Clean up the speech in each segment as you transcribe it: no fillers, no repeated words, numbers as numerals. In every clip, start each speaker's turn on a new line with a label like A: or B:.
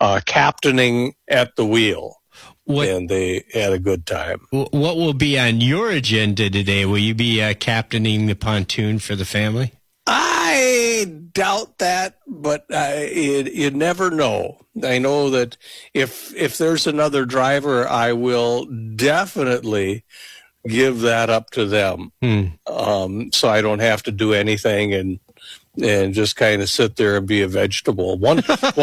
A: captaining at the wheel.
B: What,
A: and they had a good time.
B: What will be on your agenda today? Will you be captaining the pontoon for the family?
A: I doubt that, but you never know. I know that if there's another driver, I will definitely give that up to them. So I don't have to do anything and just kind of sit there and be a vegetable. One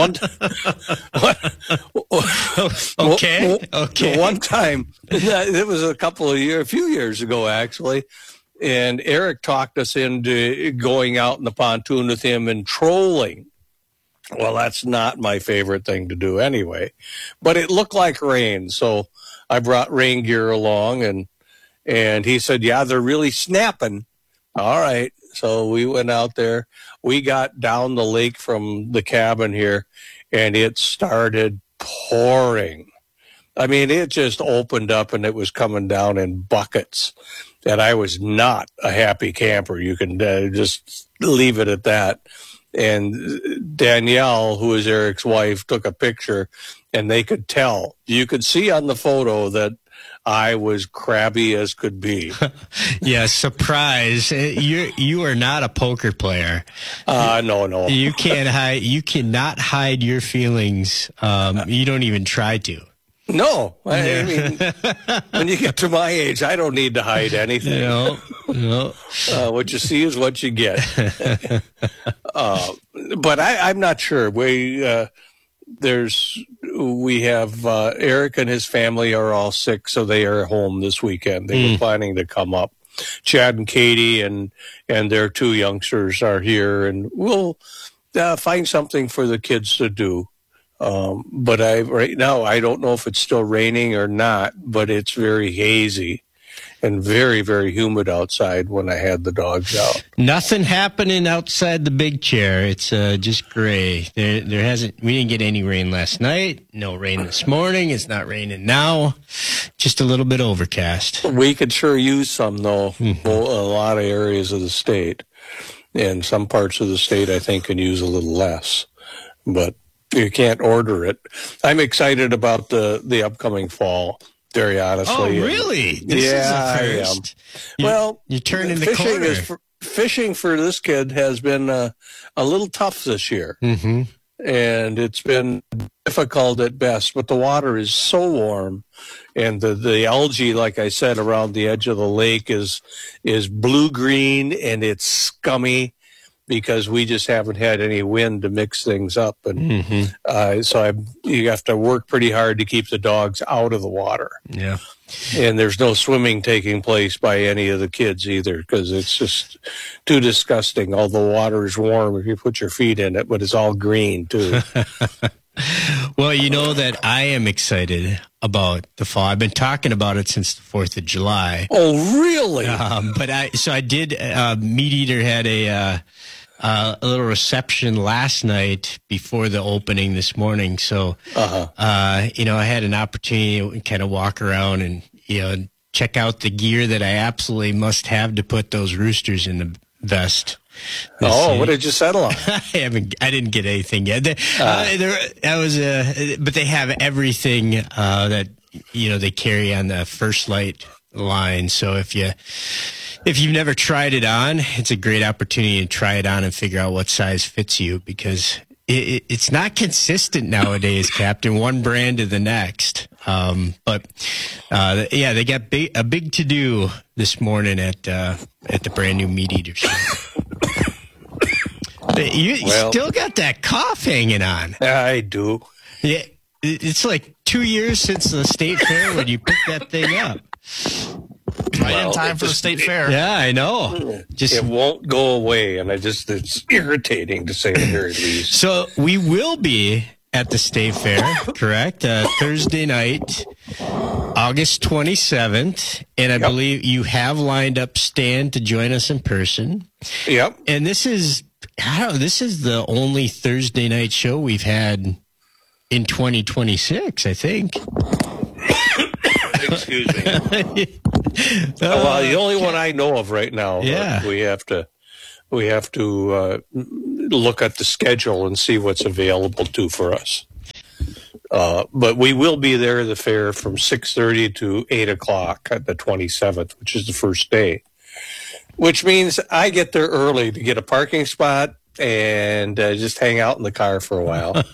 B: okay.
A: One time, it was a few years ago actually, and Eric talked us into going out in the pontoon with him and trolling. Well, that's not my favorite thing to do anyway, but it looked like rain, so I brought rain gear along, and he said, "Yeah, they're really snapping." All right. So we went out there. We got down the lake from the cabin here, and it started pouring. I mean, it just opened up, and it was coming down in buckets. And I was not a happy camper. You can just leave it at that. And Danielle, who is Eric's wife, took a picture, and they could tell. You could see on the photo that I was crabby as could be.
B: Yeah, surprise! You are not a poker player.
A: No.
B: You can't hide. You cannot hide your feelings. You don't even try to.
A: No, I mean, when you get to my age, I don't need to hide anything.
B: No.
A: What you see is what you get. But I'm not sure. We have Eric and his family are all sick, so they are home this weekend. They were planning to come up. Chad and Katie and their two youngsters are here, and we'll find something for the kids to do. But right now, I don't know if it's still raining or not, but it's very hazy and very, very humid outside when I had the dogs out.
B: Nothing happening outside the big chair. It's just gray. We didn't get any rain last night. No rain this morning. It's not raining now. Just a little bit overcast.
A: We could sure use some, though. A lot of areas of the state. And some parts of the state, I think, can use a little less. But you can't order it. I'm excited about the upcoming fall. Very honestly.
B: Oh, really? This is a first.
A: You
B: turn in the corner.
A: Fishing for this kid has been a little tough this year. Mm-hmm. And it's been difficult at best, but the water is so warm. And the algae, like I said, around the edge of the lake is blue-green, and it's scummy because we just haven't had any wind to mix things up. And so you have to work pretty hard to keep the dogs out of the water.
B: Yeah.
A: And there's no swimming taking place by any of the kids either, because it's just too disgusting. All the water is warm if you put your feet in it, but it's all green too.
B: Well, you know that I am excited about the fall. I've been talking about it since the 4th of July.
A: Oh, really?
B: But I did. Meat Eater had a little reception last night before the opening this morning. So, I had an opportunity to kind of walk around and, check out the gear that I absolutely must have to put those roosters in the vest.
A: What did you settle on?
B: I didn't get anything yet. But they have everything that they carry on the First Light line. So if you've never tried it on, it's a great opportunity to try it on and figure out what size fits you, because it's not consistent nowadays, Captain. One brand to the next. But they got a big to do this morning at the brand new Meat Eater show. You still got that cough hanging on.
A: I do.
B: Yeah, it's like 2 years since the state fair when you picked that thing up.
C: Right in time for the state fair.
B: Yeah, I know.
A: It won't go away, and it's irritating to say the very least.
B: So we will be at the state fair, correct? Thursday night, August 27th, and I believe you have lined up Stan to join us in person.
A: Yep.
B: And this is the only Thursday night show we've had in 2026, I think.
A: Excuse me. Well, the only one I know of right now.
B: Yeah.
A: We have to look at the schedule and see what's available for us. But we will be there at the fair from 6:30 to 8 o'clock at the 27th, which is the first day, which means I get there early to get a parking spot and just hang out in the car for a while.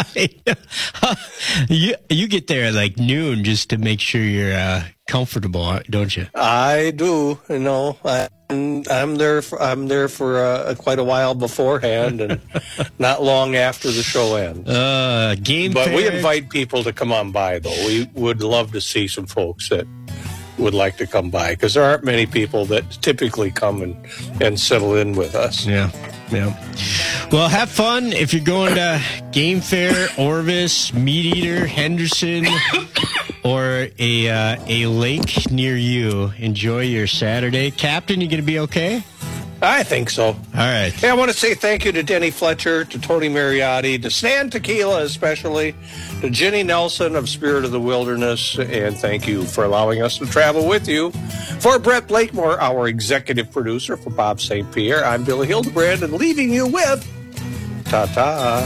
B: You get there at like noon just to make sure you're comfortable, don't you?
A: I do. You know, I'm there for quite a while beforehand, and not long after the show ends. But we invite people to come on by, though. We would love to see some folks that would like to come by, because there aren't many people that typically come and settle in with us.
B: Yeah. Well, have fun if you're going to Game Fair, Orvis, Meat Eater, Henderson, or a lake near you. Enjoy your Saturday. Captain, you going to be okay?
A: I think so. All
B: right.
A: Hey, I want to say thank you to Denny Fletcher, to Tony Mariotti, to Stan Tequila especially, to Jenny Nelson of Spirit of the Wilderness, and thank you for allowing us to travel with you. For Brett Blakemore, our executive producer, for Bob St. Pierre, I'm Billy Hildebrand, and leaving you with ta-ta.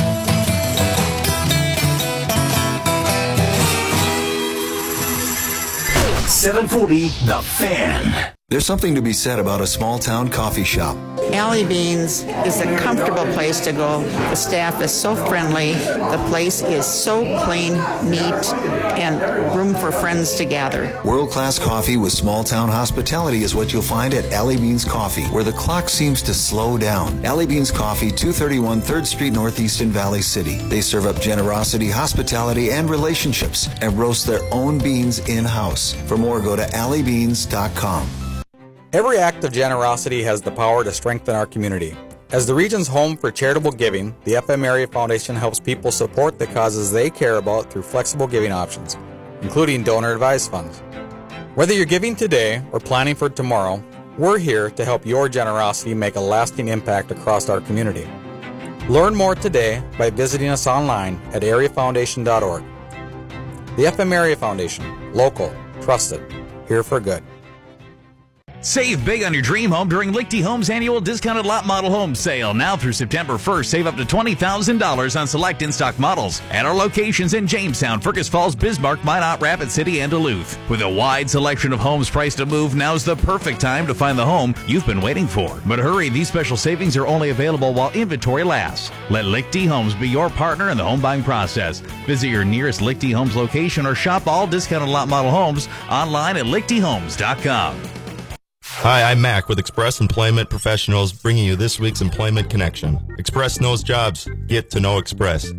D: 740 The Fan. There's something to be said about a small-town coffee shop.
E: Alley Beans is a comfortable place to go. The staff is so friendly. The place is so clean, neat, and room for friends to gather.
D: World-class coffee with small-town hospitality is what you'll find at Alley Beans Coffee, where the clock seems to slow down. Alley Beans Coffee, 231 3rd Street Northeast in Valley City. They serve up generosity, hospitality, and relationships, and roast their own beans in-house. For more, go to alleybeans.com.
F: Every act of generosity has the power to strengthen our community. As the region's home for charitable giving, the FM Area Foundation helps people support the causes they care about through flexible giving options, including donor-advised funds. Whether you're giving today or planning for tomorrow, we're here to help your generosity make a lasting impact across our community. Learn more today by visiting us online at areafoundation.org. The FM Area Foundation, local, trusted, here for good.
G: Save big on your dream home during Lichty Homes' annual discounted lot model home sale. Now through September 1st, save up to $20,000 on select in-stock models at our locations in Jamestown, Fergus Falls, Bismarck, Minot, Rapid City, and Duluth. With a wide selection of homes priced to move, now's the perfect time to find the home you've been waiting for. But hurry, these special savings are only available while inventory lasts. Let Lichty Homes be your partner in the home buying process. Visit your nearest Lichty Homes location or shop all discounted lot model homes online at lichtyhomes.com.
H: Hi, I'm Mac with Express Employment Professionals, bringing you this week's Employment Connection. Express knows jobs. Get to know Express.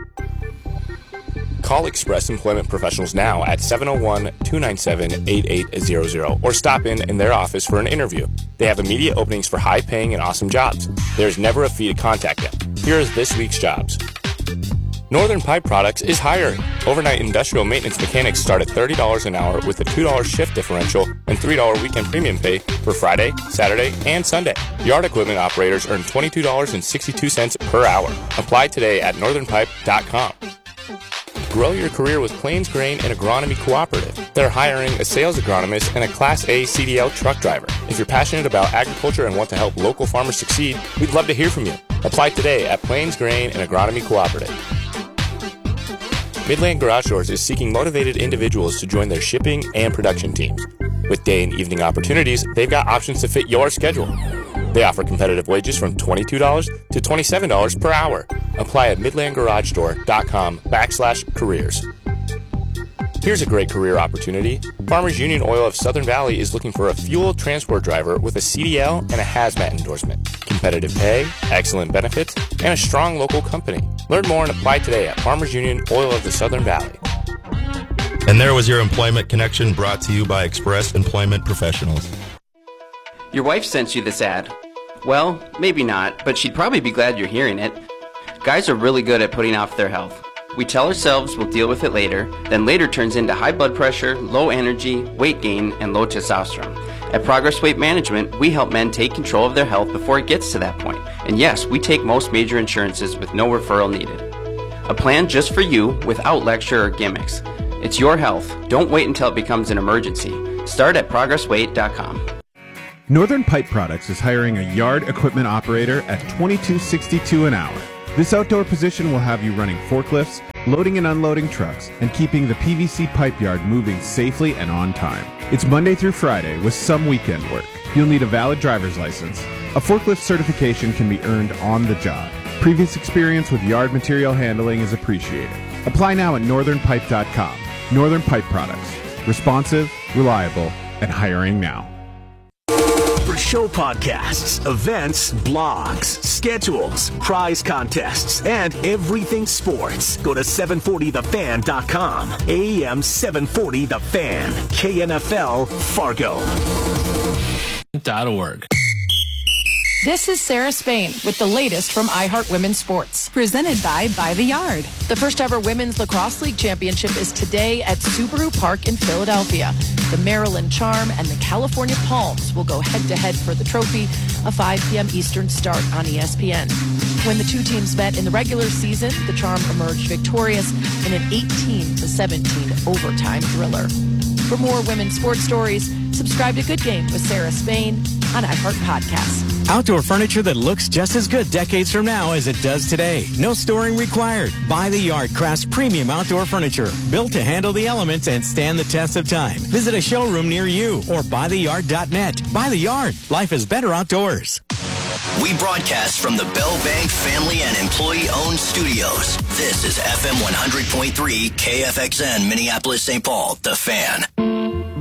I: Call Express Employment Professionals now at 701-297-8800 or stop in their office for an interview. They have immediate openings for high-paying and awesome jobs. There's never a fee to contact them. Here is this week's jobs. Northern Pipe Products is hiring. Overnight industrial maintenance mechanics start at $30 an hour with a $2 shift differential and $3 weekend premium pay for Friday, Saturday, and Sunday. Yard equipment operators earn $22.62 per hour. Apply today at northernpipe.com. Grow your career with Plains Grain and Agronomy Cooperative. They're hiring a sales agronomist and a Class A CDL truck driver. If you're passionate about agriculture and want to help local farmers succeed, we'd love to hear from you. Apply today at Plains Grain and Agronomy Cooperative. Midland Garage Doors is seeking motivated individuals to join their shipping and production teams. With day and evening opportunities, they've got options to fit your schedule. They offer competitive wages from $22 to $27 per hour. Apply at midlandgaragedoor.com/careers. Here's a great career opportunity. Farmers Union Oil of Southern Valley is looking for a fuel transport driver with a CDL and a hazmat endorsement. Competitive pay, excellent benefits, and a strong local company. Learn more and apply today at Farmers Union Oil of the Southern Valley.
H: And there was your Employment Connection, brought to you by Express Employment Professionals.
J: Your wife sent you this ad. Well, maybe not, but she'd probably be glad you're hearing it. Guys are really good at putting off their health. We tell ourselves we'll deal with it later, then later turns into high blood pressure, low energy, weight gain, and low testosterone. At Progress Weight Management, we help men take control of their health before it gets to that point. And yes, we take most major insurances with no referral needed. A plan just for you without lecture or gimmicks. It's your health. Don't wait until it becomes an emergency. Start at progressweight.com.
K: Northern Pipe Products is hiring a yard equipment operator at $22.62 an hour. This outdoor position will have you running forklifts, loading and unloading trucks, and keeping the PVC pipe yard moving safely and on time. It's Monday through Friday with some weekend work. You'll need a valid driver's license. A forklift certification can be earned on the job. Previous experience with yard material handling is appreciated. Apply now at northernpipe.com. Northern Pipe Products. Responsive, reliable, and hiring now.
L: For show podcasts, events, blogs, schedules, prize contests, and everything sports, go to 740thefan.com. AM 740 The Fan. KNFL Fargo.
M: .org.
N: This is Sarah Spain with the latest from iHeart Women's Sports. Presented by the Yard. The first ever Women's Lacrosse League Championship is today at Subaru Park in Philadelphia. The Maryland Charm and the California Palms will go head-to-head for the trophy, a 5 p.m. Eastern start on ESPN. When the two teams met in the regular season, the Charm emerged victorious in an 18-17 overtime thriller. For more women's sports stories, subscribe to Good Game with Sarah Spain on iHeart Podcasts.
O: Outdoor furniture that looks just as good decades from now as it does today. No storing required. By the Yard crafts premium outdoor furniture built to handle the elements and stand the test of time. Visit a showroom near you or buytheyard.net. By the Yard. Life is better outdoors.
P: We broadcast from the Bell Bank family and employee-owned studios. This is FM 100.3 KFXN Minneapolis, St. Paul, The Fan.